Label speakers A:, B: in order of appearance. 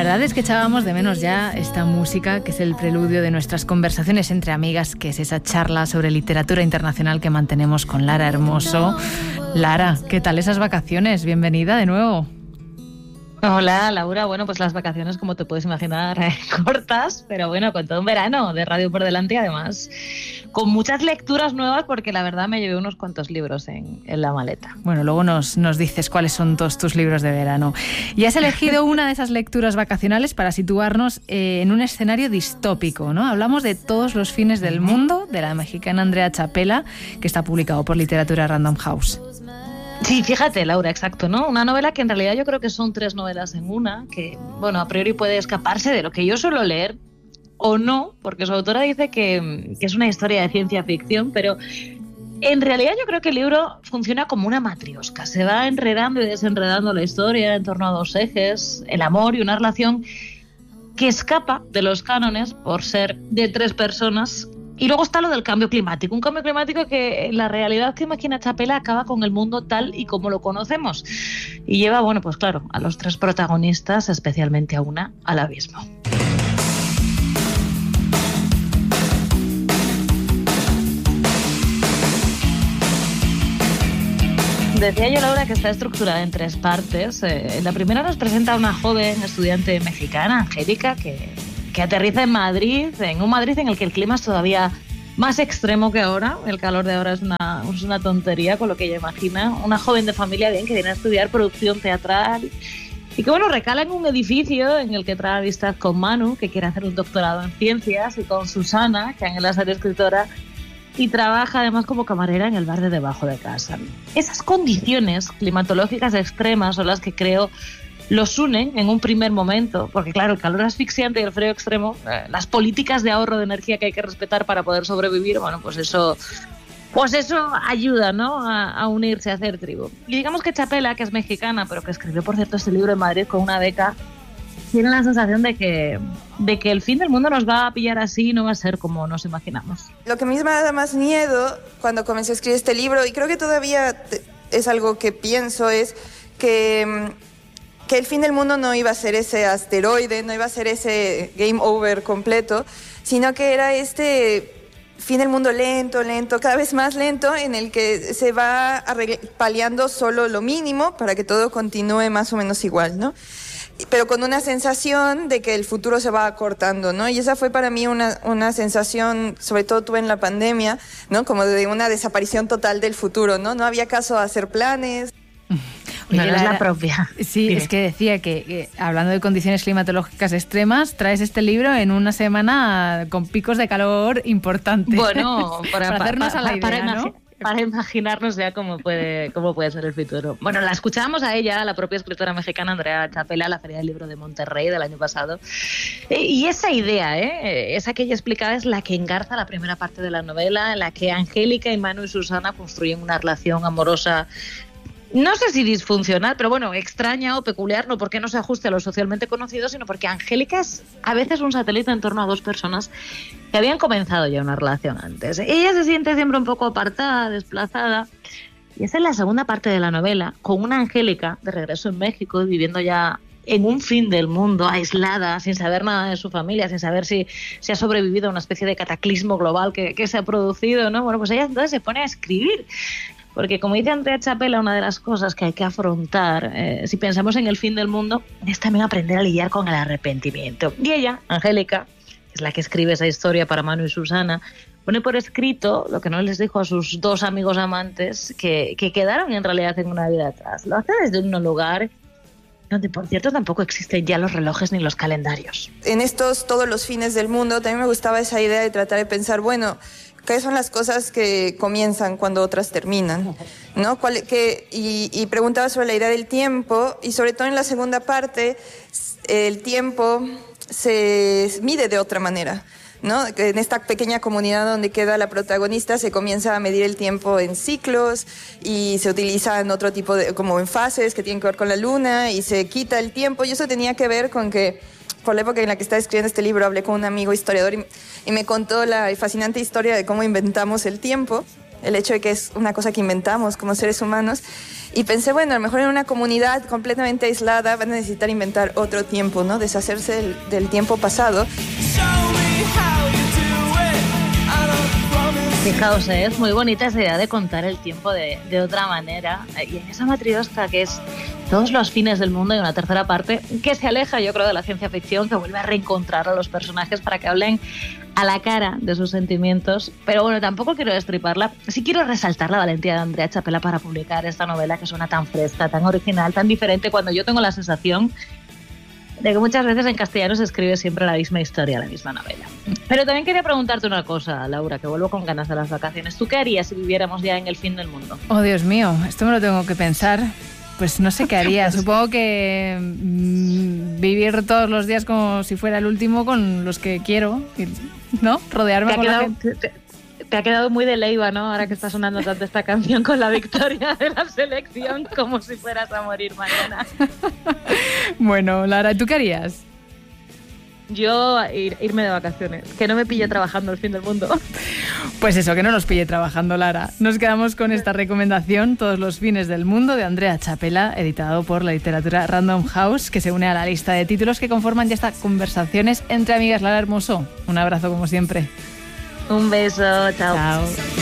A: verdad es que echábamos de menos ya esta música, que es el preludio de nuestras conversaciones entre amigas, que es esa charla sobre literatura internacional que mantenemos con Lara Hermoso. Lara, ¿qué tal esas vacaciones? Bienvenida de nuevo.
B: Hola, Laura. Bueno, pues las vacaciones, como te puedes imaginar, cortas, pero bueno, con todo un verano de radio por delante y además con muchas lecturas nuevas, porque la verdad me llevé unos cuantos libros en la maleta.
A: Bueno, luego nos dices cuáles son todos tus libros de verano. Y has elegido una de esas lecturas vacacionales para situarnos en un escenario distópico, ¿no? Hablamos de Todos los fines del mundo, de la mexicana Andrea Chapela, que está publicado por Literatura Random House.
B: Sí, fíjate, Laura, exacto, ¿no? Una novela que en realidad yo creo que son 3 novelas en una, que, bueno, a priori puede escaparse de lo que yo suelo leer, o no, porque su autora dice que es una historia de ciencia ficción, pero en realidad yo creo que el libro funciona como una matriosca. Se va enredando y desenredando la historia en torno a 2 ejes, el amor y una relación que escapa de los cánones por ser de 3 personas. Y luego está lo del cambio climático, un cambio climático que la realidad que imagina Chapela acaba con el mundo tal y como lo conocemos. Y lleva, bueno, pues claro, a los 3 protagonistas, especialmente a una, al abismo. Decía yo, Laura, que está estructurada en 3 partes. La primera nos presenta a una joven estudiante mexicana, Angélica, que aterriza en Madrid, en un Madrid en el que el clima es todavía más extremo que ahora. El calor de ahora es una tontería con lo que ella imagina. Una joven de familia bien que viene a estudiar producción teatral y que, bueno, recala en un edificio en el que trae amistad con Manu, que quiere hacer un doctorado en ciencias, y con Susana, que anhela ser escritora y trabaja además como camarera en el bar de debajo de casa. Esas condiciones climatológicas extremas son las que creo los unen en un primer momento, porque claro, el calor asfixiante y el frío extremo, las políticas de ahorro de energía que hay que respetar para poder sobrevivir, bueno, pues eso ayuda, ¿no?, a unirse, a hacer tribu. Y digamos que Chapela, que es mexicana, pero que escribió, por cierto, este libro en Madrid con una beca, tiene la sensación de que el fin del mundo nos va a pillar así y no va a ser como nos imaginamos.
C: Lo que a mí me da más miedo cuando comencé a escribir este libro, y creo que todavía es algo que pienso, es que el fin del mundo no iba a ser ese asteroide, no iba a ser ese game over completo, sino que era este fin del mundo lento, cada vez más lento, en el que se va paliando solo lo mínimo para que todo continúe más o menos igual, ¿no? Pero con una sensación de que el futuro se va acortando, ¿no? Y esa fue para mí una sensación, sobre todo tuve en la pandemia, ¿no? Como de una desaparición total del futuro, ¿no? No había caso a hacer planes.
B: Oye, no es la propia.
A: Sí, es que decía que hablando de condiciones climatológicas extremas, traes este libro en una semana con picos de calor importantes.
B: Bueno, para hacernos a la idea,
A: ¿no?
B: Para imaginarnos ya cómo puede ser el futuro. Bueno, la escuchábamos a ella, la propia escritora mexicana Andrea Chapela, la Feria del Libro de Monterrey del año pasado. Y esa idea, esa que ella explicaba, es la que engarza la primera parte de la novela, en la que Angélica y Manu y Susana construyen una relación amorosa, no sé si disfuncional, pero bueno, extraña o peculiar, no porque no se ajuste a lo socialmente conocido, sino porque Angélica es a veces un satélite en torno a 2 personas que habían comenzado ya una relación antes. Ella se siente siempre un poco apartada, desplazada, y esa es la segunda parte de la novela, con una Angélica de regreso en México, viviendo ya en un fin del mundo, aislada, sin saber nada de su familia, sin saber si ha sobrevivido a una especie de cataclismo global que se ha producido, ¿no? Bueno, pues ella entonces se pone a escribir. Porque, como dice Andrea Chapela, una de las cosas que hay que afrontar, si pensamos en el fin del mundo, es también aprender a lidiar con el arrepentimiento. Y ella, Angélica, que es la que escribe esa historia para Manu y Susana, pone por escrito lo que no les dijo a sus 2 amigos amantes, que quedaron en realidad en una vida atrás. Lo hace desde un lugar donde, por cierto, tampoco existen ya los relojes ni los calendarios.
C: En todos los fines del mundo, también me gustaba esa idea de tratar de pensar, bueno, ¿qué son las cosas que comienzan cuando otras terminan? ¿No? Y preguntaba sobre la idea del tiempo, y sobre todo en la segunda parte, el tiempo se mide de otra manera, ¿no? En esta pequeña comunidad donde queda la protagonista se comienza a medir el tiempo en ciclos y se utilizan otro tipo de, como en fases que tienen que ver con la luna, y se quita el tiempo, y eso tenía que ver con que por la época en la que estaba escribiendo este libro hablé con un amigo historiador y me contó la fascinante historia de cómo inventamos el tiempo. el hecho de que es una cosa que inventamos como seres humanos. Y pensé, bueno, a lo mejor en una comunidad completamente aislada van a necesitar inventar otro tiempo, ¿no? Deshacerse del tiempo pasado.
B: Fijaos, es muy bonita esa idea de contar el tiempo de otra manera. Y en esa matriosca que es todos los fines del mundo, hay una tercera parte que se aleja, yo creo, de la ciencia ficción, que vuelve a reencontrar a los personajes para que hablen a la cara de sus sentimientos. Pero bueno, tampoco quiero destriparla. Sí quiero resaltar la valentía de Andrea Chapela para publicar esta novela que suena tan fresca, tan original, tan diferente, cuando yo tengo la sensación de que muchas veces en castellano se escribe siempre la misma historia, la misma novela. Pero también quería preguntarte una cosa, Laura, que vuelvo con ganas de las vacaciones. ¿Tú qué harías si viviéramos ya en el fin del mundo?
A: Oh, Dios mío, esto me lo tengo que pensar. Pues no sé qué haría. Supongo que vivir todos los días como si fuera el último con los que quiero, ¿no? Rodearme con la gente.
B: Te ha quedado muy de Leiva, ¿no? Ahora que está sonando tanto esta canción con la victoria de la selección, como si fueras a morir mañana.
A: Bueno, Lara, ¿tú qué harías?
B: Yo irme de vacaciones, que no me pille trabajando el fin del mundo.
A: Pues eso, que no nos pille trabajando, Lara. Nos quedamos con esta recomendación, Todos los fines del mundo, de Andrea Chapela, editado por la literatura Random House, que se une a la lista de títulos que conforman ya estas conversaciones entre amigas. Lara Hermoso, un abrazo como siempre.
B: Un beso, chao.
A: Chao.